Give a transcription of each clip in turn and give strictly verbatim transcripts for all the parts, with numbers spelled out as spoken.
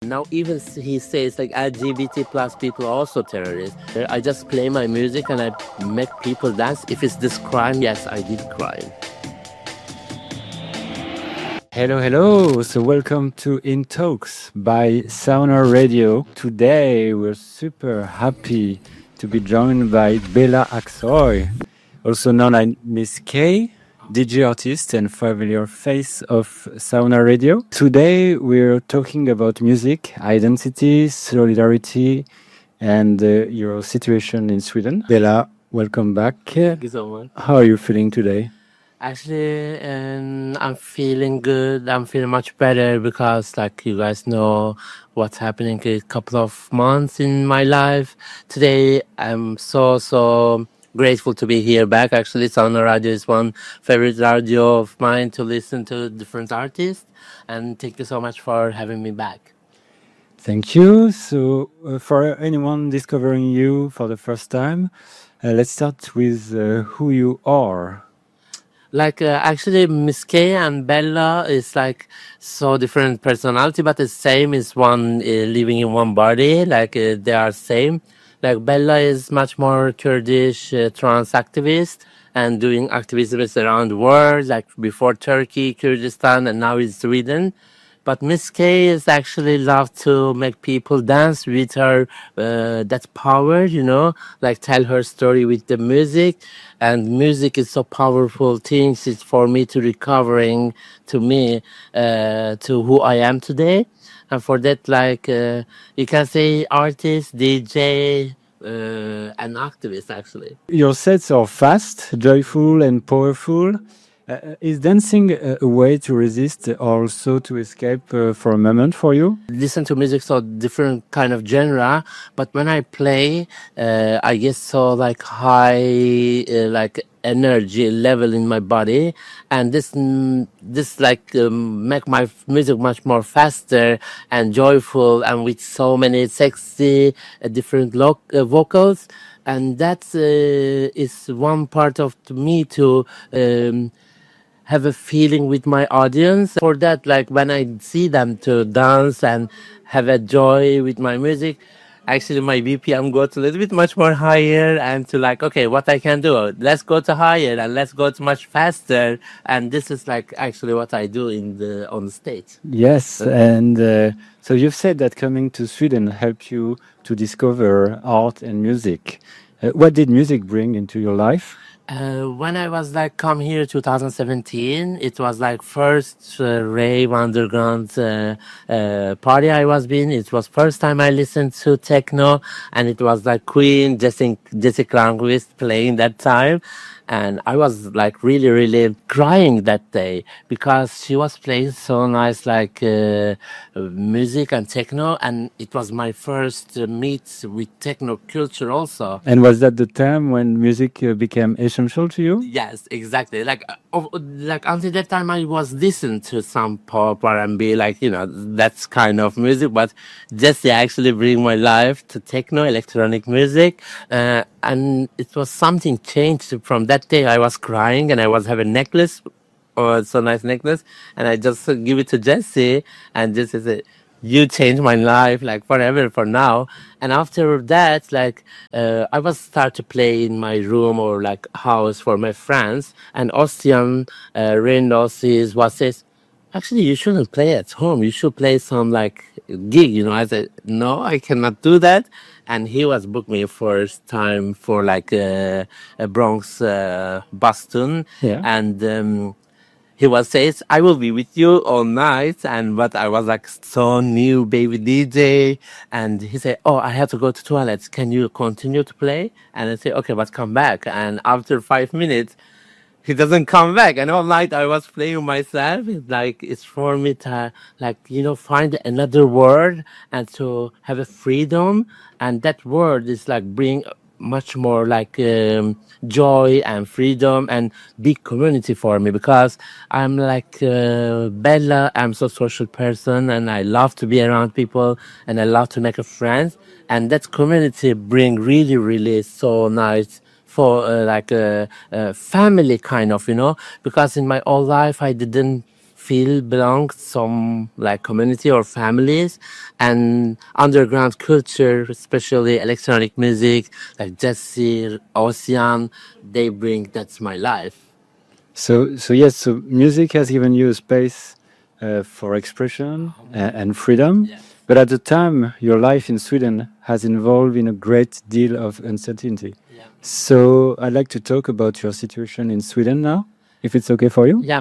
Now even s- he says like L G B T plus people are also terrorists. I just play my music and I make people dance. If it's this crime, yes, I did crime. Hello, hello. So, welcome to In Talks by Sauna Radio. Today, we're super happy to be joined by Bella Aksoy, also known as Miss K, D J artist and familiar face of Sauna Radio. Today, we're talking about music, identity, solidarity, and uh, your situation in Sweden. Bella, welcome back. Thank you so much. How are you feeling today? Actually, and I'm feeling good. I'm feeling much better because, like you guys know, what's happening in a couple of months in my life. Today, I'm so so grateful to be here back. Actually, Sound Radio is one favorite radio of mine to listen to different artists, and thank you so much for having me back. Thank you. So, uh, for anyone discovering you for the first time, uh, let's start with uh, who you are. Like uh, actually, Miss K and Bella is like so different personality, but the same is one uh, living in one body. Like uh, they are same. Like Bella is much more Kurdish uh, trans activist and doing activism around the world. Like before Turkey, Kurdistan, and now in Sweden. But Miss K is actually love to make people dance with her uh, that power, you know, like tell her story with the music. And music is so powerful things. It's for me to recovering to me uh, to who I am today. And for that, like uh, you can say artist, D J, uh, and activist actually. Your sets are fast, joyful, and powerful. Uh, uh, is dancing a, a way to resist or also to escape uh, for a moment for you? Listen to music so different kind of genre, but when I play uh, I get so like high uh, like energy level in my body, and this mm, this like um, make my f- music much more faster and joyful and with so many sexy uh, different lo- uh, vocals, and that uh, is one part of to me to um, have a feeling with my audience. For that, like when I see them to dance and have a joy with my music, actually my B P M goes a little bit much more higher and to like, okay, what I can do, let's go to higher and let's go to much faster. And this is like actually what I do in the on the stage. Yes, and uh, so you've said that coming to Sweden helped you to discover art and music. Uh, what did music bring into your life? Uh, when I was like come here twenty seventeen, it was like first uh, rave underground uh, uh, party I was been. It was first time I listened to techno, and it was like Queen, Jesse Jesse Cranquist playing that time, and I was like really really crying that day because she was playing so nice like uh, uh, music and techno, and it was my first uh, meet with techno culture also. And was that the time when music uh, became essential to you? Yes, exactly. Like, uh, of- like until that time, I was listening to some pop R and B, like you know, that's kind of music. But Jesse actually bring my life to techno, electronic music, uh, and it was something changed from that day. I was crying, and I was having necklace, or so nice necklace, and I just uh, give it to Jesse, and Jesse said, "You changed my life, like forever for now." And after that, like uh, I was start to play in my room or like house for my friends, and Ostian uh, Reynold says, "What says?" Actually, you shouldn't play at home. You should play some like gig, you know. I said, no, I cannot do that. And he was booked me first time for like uh, a Bronx uh, Boston, Yeah. and um, he was says, I will be with you all night. And but I was like so new baby D J. And he said, oh, I have to go to toilets. Can you continue to play? And I said, okay, but come back. And after five minutes, he doesn't come back. And all night I was playing myself. It's like it's for me to like you know find another word and to have a freedom. And that word is like bring much more like um, joy and freedom and big community for me because I'm like uh, Bella. I'm so social person and I love to be around people and I love to make a friends. And that community bring really really so nice for uh, like a, a family kind of, you know, because in my whole life I didn't feel belong to some like community or families, and underground culture, especially electronic music like Jesse, Ocean, they bring that's my life. So, so yes, so music has given you a space uh, for expression and, and freedom. Yeah. But at the time, your life in Sweden has involved in a great deal of uncertainty. Yeah. So I'd like to talk about your situation in Sweden now, if it's okay for you. Yeah,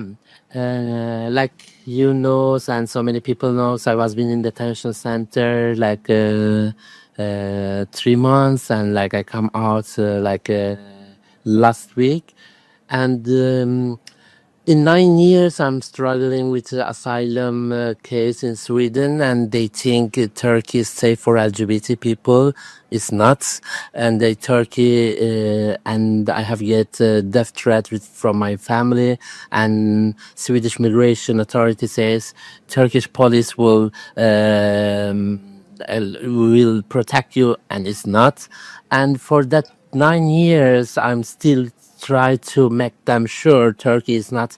uh, like you know, and so many people know, I was been in detention center like uh, uh, three months, and like I come out uh, like uh, last week, and um, in nine years I'm struggling with the asylum uh, case in Sweden, and they think uh, Turkey is safe for L G B T people. It's not, and they Turkey uh, and I have get uh, death threat with, from my family, and Swedish Migration Authority says Turkish police will um, uh, will protect you, and it's not. And for that nine years, I'm still try to make them sure Turkey is not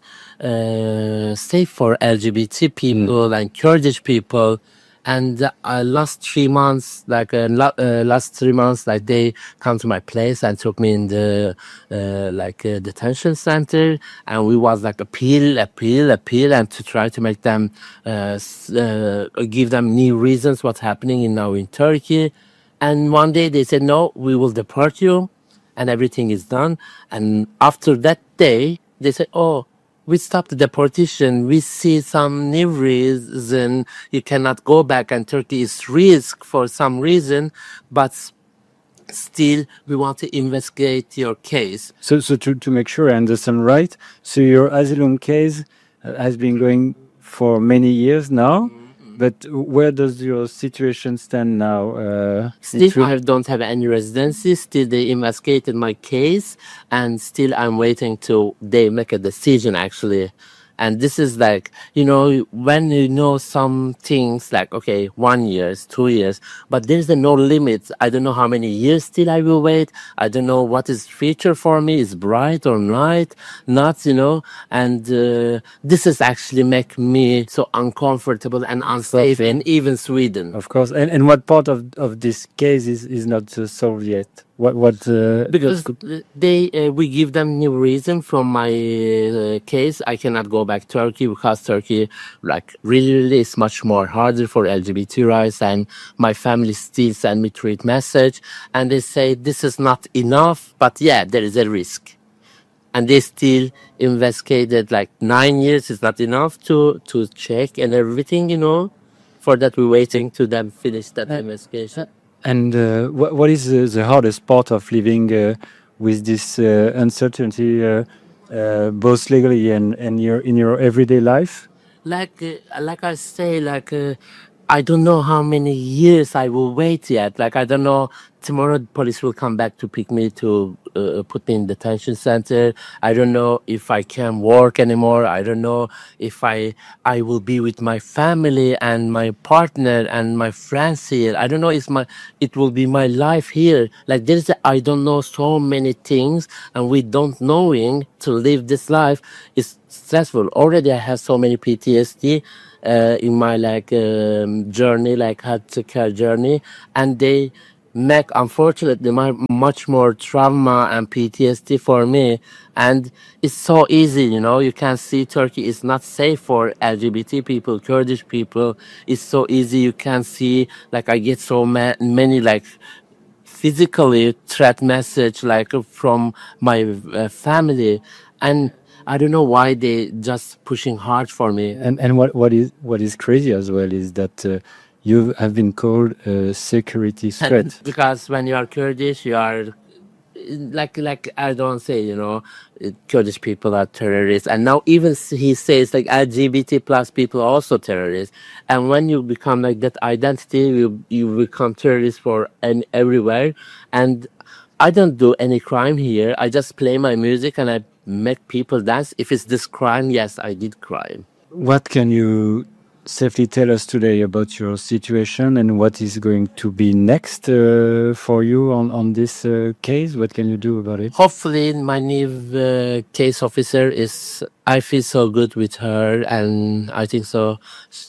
uh, safe for L G B T people and Kurdish people. And uh, last three months, like uh, la- uh, last three months, like they come to my place and took me in the uh, like uh, detention center, and we was like appeal, appeal, appeal, and to try to make them uh, s- uh, give them new reasons what's happening in now in Turkey. And one day they said, no, we will deport you, and everything is done. And after that day, they said, oh, we stopped the deportation. We see some new reason you cannot go back, and Turkey is risk for some reason, but still we want to investigate your case. So, so to, to make sure I understand right, so your asylum case uh, has been going for many years now. But where does your situation stand now? Uh, in Still, I don't have any residency. Still, they investigated my case, and still, I'm waiting to they make a decision actually. And this is like, you know, when you know some things like, okay, one years, two years, but there's a no limit. I don't know how many years still I will wait. I don't know what is future for me, is bright or not, not, you know. And uh, this is actually make me so uncomfortable and unsafe, and even Sweden. Of course. And, and what part of, of this case is, is not uh, solved yet? What what? Uh, Because they uh, we give them new reason from my uh, case. I cannot go back to Turkey because Turkey, like, really, really is much more harder for L G B T rights, and my family still send me tweet message, and they say this is not enough, but yeah, there is a risk, and they still investigated like nine years is not enough to to check and everything, you know. For that, we're waiting to them finish that Uh, investigation. And uh, what, what is the, the hardest part of living uh, with this uh, uncertainty, uh, uh, both legally and, and your, in your everyday life? Like uh, like I say, like uh, I don't know how many years I will wait yet. Like I don't know. Tomorrow, the police will come back to pick me to uh, put me in detention center. I don't know if I can work anymore. I don't know if I I will be with my family and my partner and my friends here. I don't know if my it will be my life here. Like there's a, I don't know so many things, and we don't knowing to live this life is stressful. Already, I have so many P T S D. Uh, in my like um, journey, like health care journey, and they make unfortunately my, much more trauma and P T S D for me. And it's so easy, you know. You can see Turkey is not safe for L G B T people, Kurdish people. It's so easy. You can see, like, I get so ma- many like physically threat message like from my uh, family, and I don't know why they just pushing hard for me. And and what, what is what is crazy as well is that uh, you have been called a security threat. Because when you are Kurdish, you are like like Erdogan say, you know, Kurdish people are terrorists, and now even he says like L G B T plus people are also terrorists. And when you become like that identity, you you become terrorist for and everywhere. And I don't do any crime here. I just play my music and I make people dance. If it's this crime, yes, I did crime. What can you safely tell us today about your situation and what is going to be next uh, for you on, on this uh, case? What can you do about it? Hopefully, my new uh, case officer is. I feel so good with her, and I think so.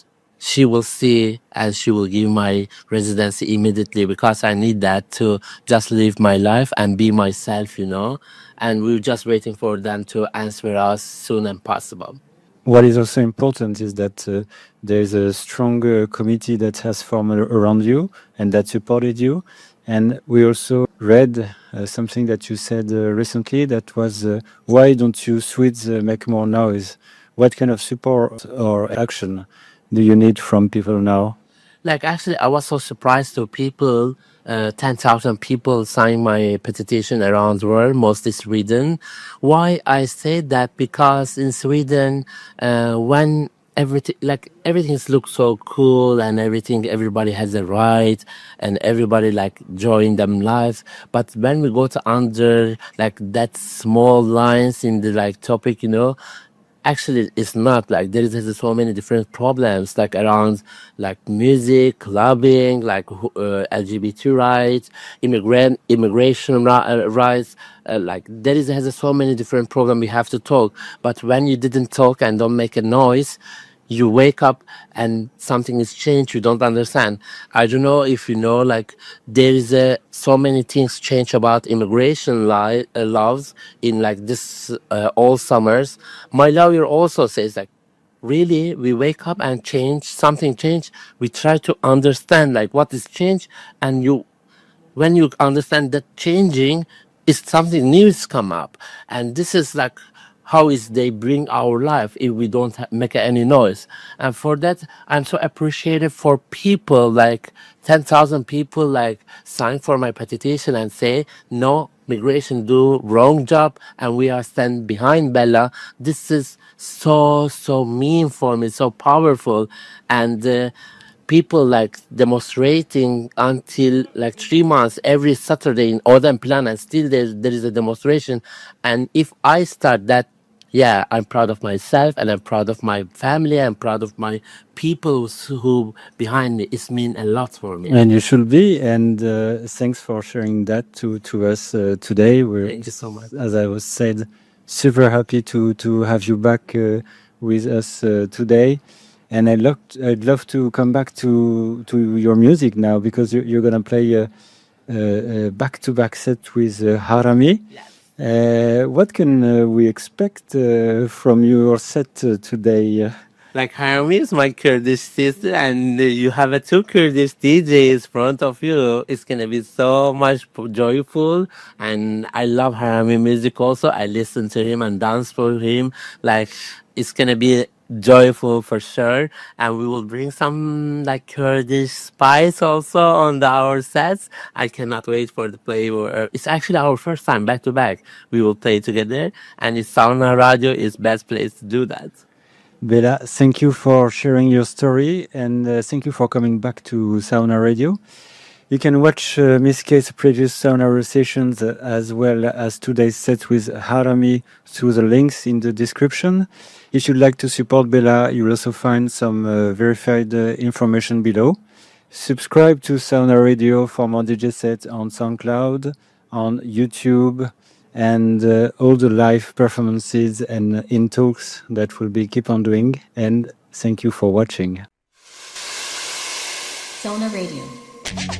She will see and she will give my residency immediately because I need that to just live my life and be myself, you know. And we're just waiting for them to answer us soon as possible. What is also important is that uh, there's a strong uh, committee that has formed around you and that supported you. And we also read uh, something that you said uh, recently that was, uh, why don't you Swedes uh, make more noise? What kind of support or action do you need from people now? Like, actually, I was so surprised to people, uh, ten thousand people signed my petition around the world, mostly Sweden. Why I say that? Because in Sweden, uh, when everything, like, everything looks so cool and everything, everybody has a right and everybody, like, enjoying them life. But when we go to under, like, that small lines in the, like, topic, you know, actually it's not like there is there's so many different problems like around like music, clubbing, like uh, L G B T rights, immigrant immigration ri- uh, rights, uh, like there is has so many different problems we have to talk. But when you didn't talk and don't make a noise, you wake up and something is changed, you don't understand. I don't know if you know, like there is a, so many things change about immigration li- uh, laws in like this uh, all summers. My lawyer also says like, really, we wake up and change, something change. We try to understand like what is change, and you when you understand that changing is something new is come up, and this is like how is they bring our life if we don't ha- make any noise. And for that I'm so appreciative for people like ten thousand people like sign for my petition and say no, migration do wrong job and we are stand behind Bella. This is so so mean for me, so powerful. And uh, people like demonstrating until like three months every Saturday in Odem Plan, and still there, there is a demonstration. And if I start that, yeah, I'm proud of myself and I'm proud of my family. I'm proud of my people who who behind me. It's mean a lot for me. And you should be. And uh, thanks for sharing that to, to us uh, today. We're, Thank you so much. as I was said, super happy to, to have you back uh, with us uh, today. And I'd love, I'd love to come back to, to your music now because you're, you're going to play a, a, a back-to-back set with uh, Harami. Yes. Uh, what can uh, we expect uh, from your set uh, today? Uh, Like Harami is my Kurdish sister, and uh, you have a two Kurdish D Js in front of you. It's gonna be so much p- joyful, and I love Harami music also. I listen to him and dance for him. Like it's gonna be joyful for sure, and we will bring some like Kurdish spice also on the, our sets. I cannot wait for the play. Uh, It's actually our first time back to back. We will play together, and it's Sauna Radio is best place to do that. Bella, thank you for sharing your story and uh, thank you for coming back to Sauna Radio. You can watch uh, Miss K's previous Sauna sessions uh, as well as today's set with Harami through the links in the description. If you'd like to support Bella, you'll also find some uh, verified uh, information below. Subscribe to Sauna Radio for more D J sets on SoundCloud, on YouTube, and uh, all the live performances and in talks that we'll be keep on doing. And thank you for watching. Sauna Radio.